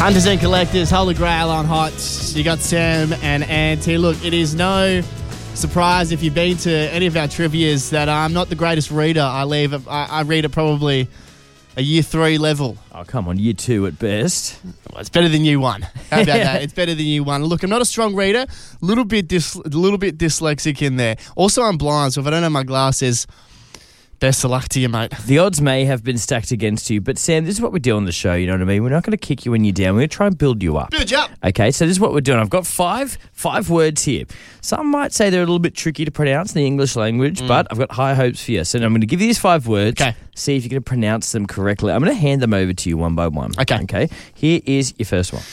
Hunters and Collectors, Holy Grail on Hot. You got Sam and Auntie. Look, it is no surprise if you've been to any of our trivias that I'm not the greatest reader. I read at probably a year 3 level. Oh, come on, year 2 at best. Well, it's better than year 1. How about that? It's better than year 1. Look, I'm not a strong reader. A little bit dyslexic in there. Also, I'm blind, so if I don't have my glasses, best of luck to you, mate. The odds may have been stacked against you, but Sam, this is what we do on the show, you know what I mean? We're not going to kick you when you're down. We're going to try and build you up. Build you up. Okay, so this is what we're doing. I've got five words here. Some might say they're a little bit tricky to pronounce in the English language, but I've got high hopes for you. So I'm going to give you these 5 words. Okay. See if you can pronounce them correctly. I'm going to hand them over to you one by one. Okay. Here is your first one.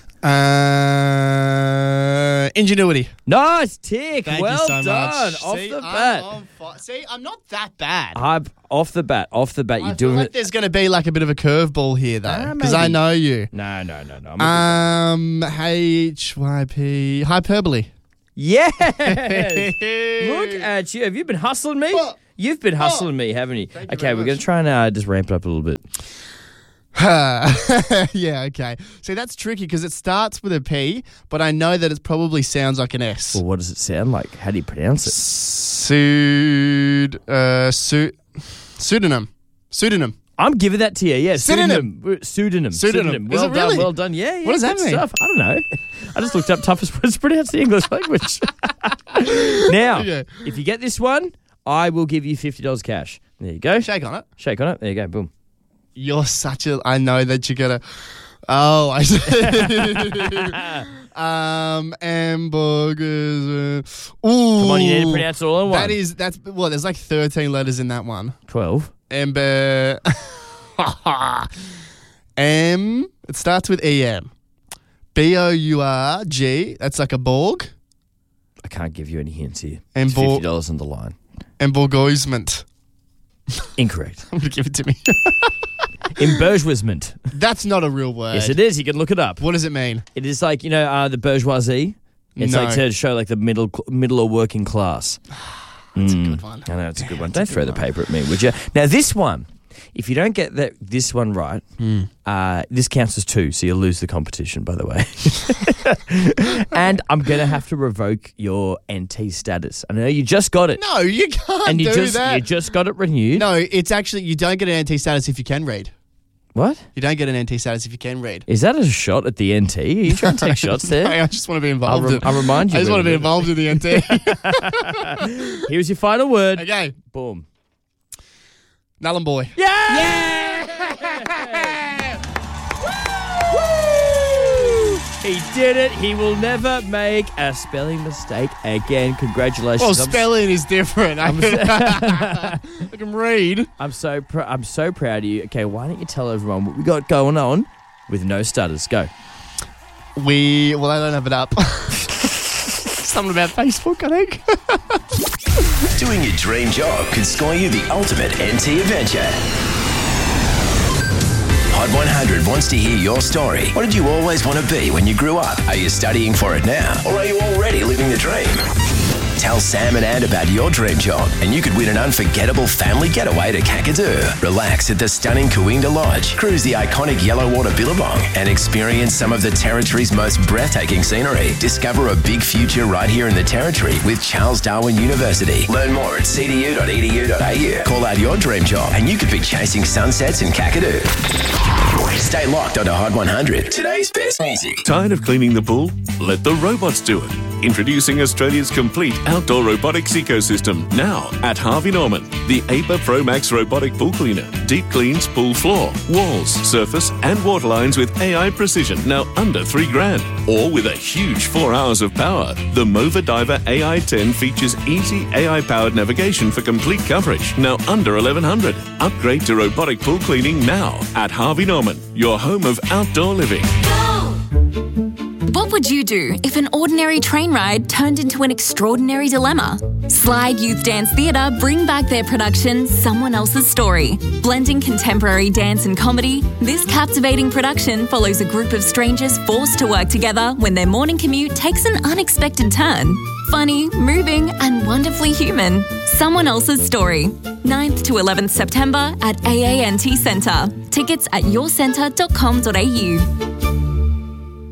Ingenuity. Nice tick. Thank well you so done. much. Off See, the bat. I'm not that bad. Off the bat, I you're feel doing like it. there's going to be like a bit of a curveball here, though, because I maybe. know you. No. HYP. Hyperbole. Yes. Look at you. Have you been hustling me? You've been hustling me, haven't you? Okay, we're going to try and just ramp it up a little bit. Yeah, okay. See, that's tricky because it starts with a P, but I know that it probably sounds like an S. Well, what does it sound like? How do you pronounce it? Pseudonym. I'm giving that to you. Yeah, Pseudonym. Pseudonym. Is it Well done. really? Well done. Yeah. What does that good mean? Stuff. I don't know. I just looked up toughest words to pronounce the English language. Now, Yeah. if you get this one, I will give you $50 cash. There you go. Shake on it. Shake on it. There you go. Boom. You're such a... I know that you're going to... Oh, I see. Hamburgers. Ooh. Come on, you need to pronounce it all in one. There's like 13 letters in that one. 12. It starts with EM. BOURG, that's like a Borg. I can't give you any hints here. And It's $50 on the line. Embourgeoisement. Incorrect. I'm going to give it to me. Embourgeoisement. That's not a real word. Yes, it is. You can look it up. What does it mean? It is like, the bourgeoisie. It's No. like to show like the middle or working class. That's a good one. I know, it's a good one. Don't throw the paper at me, would you? Now, this one, if you don't get this one right, this counts as 2, so you'll lose the competition, by the way. And I'm going to have to revoke your NT status. I know you just got it. No, you can't And you do that. You just got it renewed. No, it's actually, you don't get an NT status if you can read. What? You don't get an NT status if you can read. Is that a shot at the NT? Are you trying to take shots there? I just want to be involved. I'll remind you. I just want to be involved in the NT. Here's your final word. Okay. Boom. Null and boy. Yeah! He did it. He will never make a spelling mistake again. Congratulations. Well, spelling is different. I can read. I'm so proud of you. Okay, why don't you tell everyone what we got going on with no stutters? Go. I don't have it up. Something about Facebook, I think. Doing your dream job could score you the ultimate NT adventure. Hot 100 wants to hear your story. What did you always want to be when you grew up? Are you studying for it now? Or are you already living the dream? Tell Sam and Ant about your dream job and you could win an unforgettable family getaway to Kakadu. Relax at the stunning Kooinda Lodge, cruise the iconic Yellowwater Billabong and experience some of the Territory's most breathtaking scenery. Discover a big future right here in the Territory with Charles Darwin University. Learn more at cdu.edu.au. Call out your dream job and you could be chasing sunsets in Kakadu. Stay locked onto Hot 100. Today's best music. Tired of cleaning the pool? Let the robots do it. Introducing Australia's complete outdoor robotics ecosystem now at Harvey Norman. The APA Pro Max robotic pool cleaner. Deep cleans pool floor, walls, surface and water lines with AI precision now under $3,000. Or with a huge 4 hours of power. The Mova Diver AI-10 features easy AI-powered navigation for complete coverage. Now under $1,100. Upgrade to robotic pool cleaning now at Harvey Norman, your home of outdoor living. What would you do if an ordinary train ride turned into an extraordinary dilemma? Slide Youth Dance Theatre bring back their production, Someone Else's Story. Blending contemporary dance and comedy, this captivating production follows a group of strangers forced to work together when their morning commute takes an unexpected turn. Funny, moving and wonderfully human. Someone Else's Story. 9th to 11th September at AANT Centre. Tickets at yourcentre.com.au.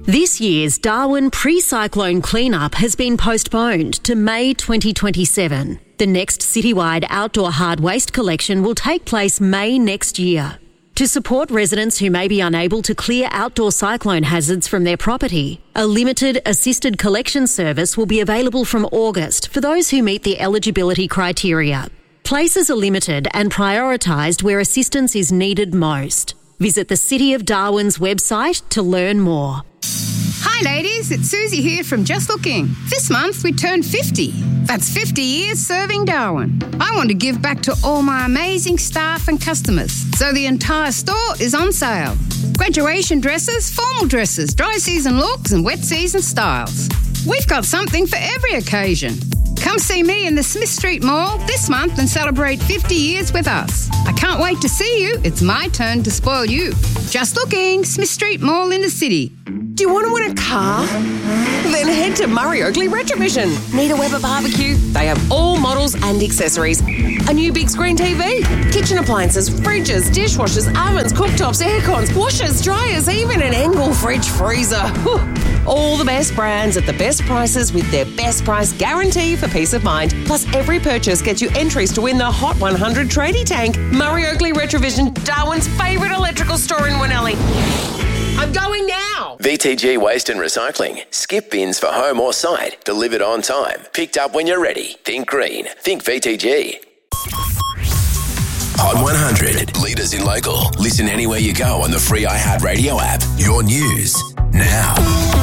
This year's Darwin pre-cyclone cleanup has been postponed to May 2027. The next citywide outdoor hard waste collection will take place May next year. To support residents who may be unable to clear outdoor cyclone hazards from their property, a limited assisted collection service will be available from August for those who meet the eligibility criteria. Places are limited and prioritised where assistance is needed most. Visit the City of Darwin's website to learn more. Hi ladies, it's Susie here from Just Looking. This month we turned 50. That's 50 years serving Darwin. I want to give back to all my amazing staff and customers, so the entire store is on sale. Graduation dresses, formal dresses, dry season looks and wet season styles. We've got something for every occasion. Come see me in the Smith Street Mall this month and celebrate 50 years with us. I can't wait to see you. It's my turn to spoil you. Just Looking, Smith Street Mall in the city. Do you want to win a car? Then head to Murray Oakley Retrovision. Need a Weber barbecue? They have all models and accessories. A new big screen TV, kitchen appliances, fridges, dishwashers, ovens, cooktops, aircons, washers, dryers, even an Engel fridge freezer. All the best brands at the best prices with their best price guarantee for peace of mind. Plus, every purchase gets you entries to win the Hot 100 tradie tank. Murray Oakley Retrovision, Darwin's favourite electrical store in Winnelly. I'm going now. VTG Waste and Recycling. Skip bins for home or site. Delivered on time. Picked up when you're ready. Think green. Think VTG. Hot 100. Leaders in local. Listen anywhere you go on the free iHeartRadio app. Your news now.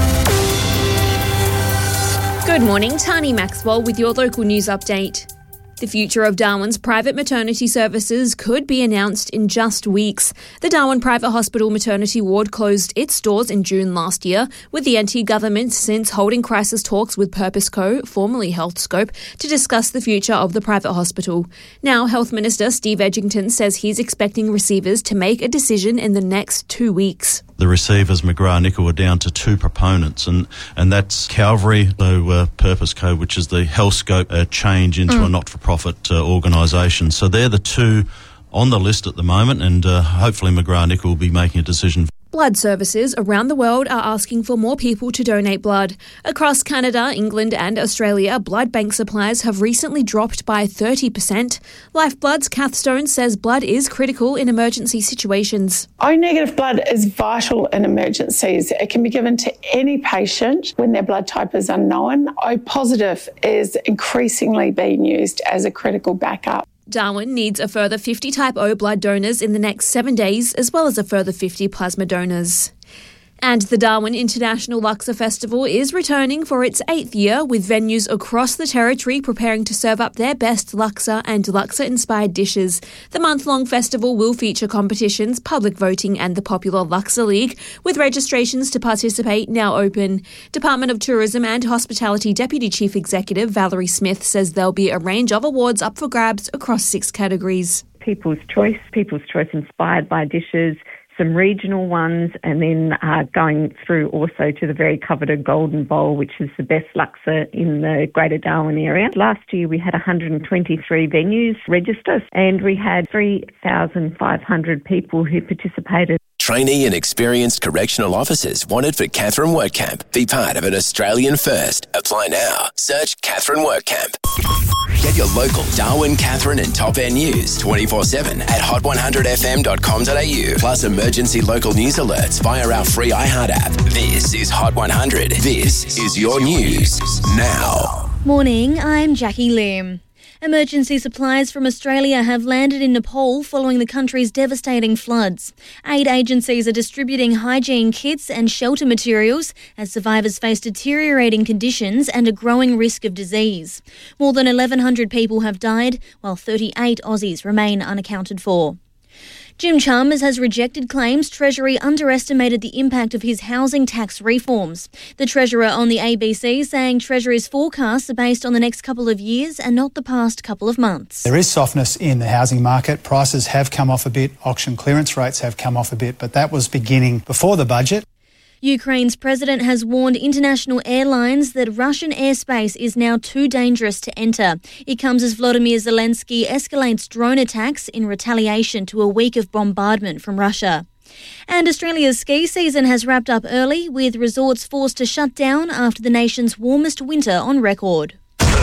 Good morning, Tani Maxwell with your local news update. The future of Darwin's private maternity services could be announced in just weeks. The Darwin Private Hospital maternity ward closed its doors in June last year, with the NT government since holding crisis talks with Purpose Co, formerly Healthscope, to discuss the future of the private hospital. Now, Health Minister Steve Edgington says he's expecting receivers to make a decision in the next 2 weeks. The receivers, McGrath-Nicol, are down to two proponents, and that's Calvary, so Purpose Co, which is the Healthscope change into a not-for-profit organisation. So they're the two on the list at the moment, and hopefully McGrath-Nicol will be making a decision. Blood services around the world are asking for more people to donate blood. Across Canada, England and Australia, blood bank supplies have recently dropped by 30%. Lifeblood's Kath Stone says blood is critical in emergency situations. O-negative blood is vital in emergencies. It can be given to any patient when their blood type is unknown. O-positive is increasingly being used as a critical backup. Darwin needs a further 50 type O blood donors in the next 7 days, as well as a further 50 plasma donors. And the Darwin International Laksa Festival is returning for its 8th year, with venues across the territory preparing to serve up their best laksa and laksa-inspired dishes. The month-long festival will feature competitions, public voting and the popular Laksa League, with registrations to participate now open. Department of Tourism and Hospitality Deputy Chief Executive Valerie Smith says there'll be a range of awards up for grabs across 6 categories. People's Choice inspired by dishes, some regional ones, and then going through also to the very coveted Golden Bowl, which is the best laksa in the Greater Darwin area. Last year we had 123 venues register, and we had 3,500 people who participated. Trainee and experienced correctional officers wanted for Catherine Workcamp. Be part of an Australian first. Apply now. Search Catherine Workcamp. Get your local Darwin, Catherine and Top End news 24/7 at hot100fm.com.au. Plus emergency local news alerts via our free iHeart app. This is Hot 100. This is your news now. Morning, I'm Jackie Lim. Emergency supplies from Australia have landed in Nepal following the country's devastating floods. Aid agencies are distributing hygiene kits and shelter materials as survivors face deteriorating conditions and a growing risk of disease. More than 1,100 people have died, while 38 Aussies remain unaccounted for. Jim Chalmers has rejected claims Treasury underestimated the impact of his housing tax reforms. The Treasurer on the ABC saying Treasury's forecasts are based on the next couple of years and not the past couple of months. There is softness in the housing market. Prices have come off a bit. Auction clearance rates have come off a bit, but that was beginning before the budget. Ukraine's president has warned international airlines that Russian airspace is now too dangerous to enter. It comes as Volodymyr Zelensky escalates drone attacks in retaliation to a week of bombardment from Russia. And Australia's ski season has wrapped up early, with resorts forced to shut down after the nation's warmest winter on record.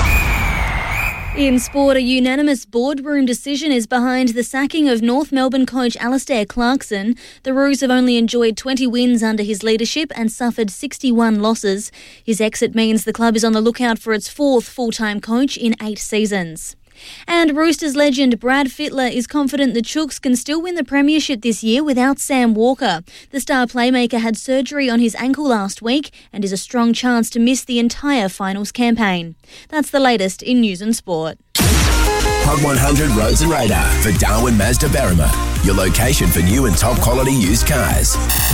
In sport, a unanimous boardroom decision is behind the sacking of North Melbourne coach Alastair Clarkson. The Roos have only enjoyed 20 wins under his leadership and suffered 61 losses. His exit means the club is on the lookout for its fourth full-time coach in 8 seasons. And Roosters legend Brad Fittler is confident the Chooks can still win the premiership this year without Sam Walker. The star playmaker had surgery on his ankle last week and is a strong chance to miss the entire finals campaign. That's the latest in news and sport. Hot 100 Roads and Radar for Darwin Mazda Berrima, your location for new and top quality used cars.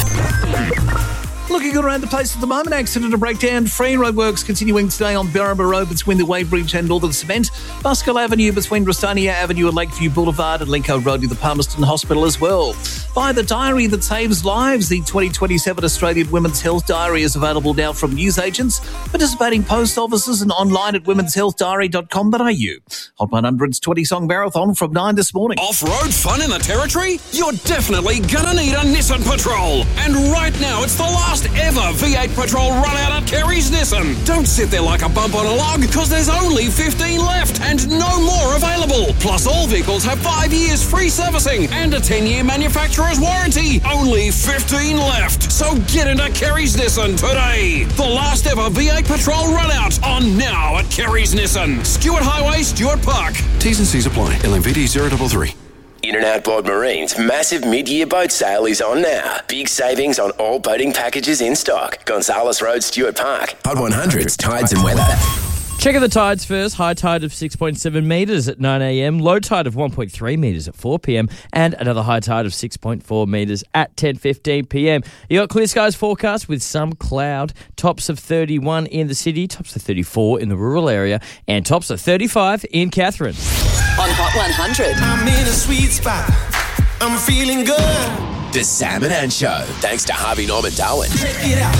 Looking good around the place at the moment. Accident and breakdown. Free roadworks continuing today on Berrima Road between the Weybridge and Northern Cement. Buskell Avenue between Rastania Avenue and Lakeview Boulevard, and Lincoln Road near the Palmerston Hospital as well. Buy the diary that saves lives. The 2027 Australian Women's Health Diary is available now from newsagents, participating post offices, and online at womenshealthdiary.com.au. Hot 100's 20-song marathon from 9 this morning. Off-road fun in the Territory? You're definitely gonna need a Nissan Patrol. And right now, it's the last ever V8 Patrol run out at Kerry's Nissan. Don't sit there like a bump on a log, because there's only 15 left and no more available. Plus, all vehicles have 5 years free servicing and a 10-year manufacturer's warranty. Only 15 left. So get into Kerry's Nissan today. The last ever V8 Patrol run out on now at Kerry's Nissan. Stuart Highway, Stuart Park. T's and C's apply. LMVD 033. In and Outboard Marine's massive mid-year boat sale is on now. Big savings on all boating packages in stock. Gonzales Road, Stuart Park. Hot 100's Tides and Weather. Check out the tides first. High tide of 6.7 metres at 9 a.m, low tide of 1.3 metres at 4 p.m, and another high tide of 6.4 metres at 10:15 p.m. You got clear skies forecast with some cloud. Tops of 31 in the city, tops of 34 in the rural area, and tops of 35 in Katherine. On Hot 100. I'm in a sweet spot. I'm feeling good. The Sam and Ann Show. Thanks to Harvey Norman Darwin. Good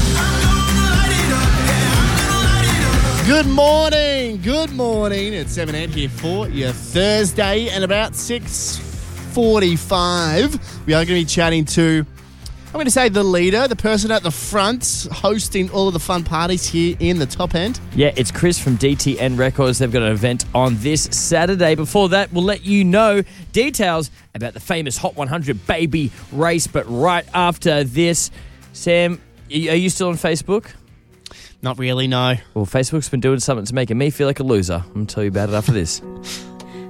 morning. It's 7 8 here for your Thursday, and about 6:45 we are going to be chatting to, I'm going to say, the leader, the person at the front hosting all of the fun parties here in the top end. Yeah, it's Chris from DTN Records. They've got an event on this Saturday. Before that, we'll let you know details about the famous Hot 100 Baby Race, but right after this. Sam, are you still on Facebook? Not really, no. Well, Facebook's been doing something to making me feel like a loser. I'm going to tell you about it after this.